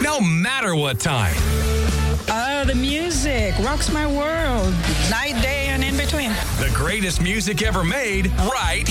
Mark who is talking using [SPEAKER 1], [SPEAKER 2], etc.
[SPEAKER 1] no matter what time.
[SPEAKER 2] The music rocks my world. Night, day, and in between.
[SPEAKER 1] The greatest music ever made right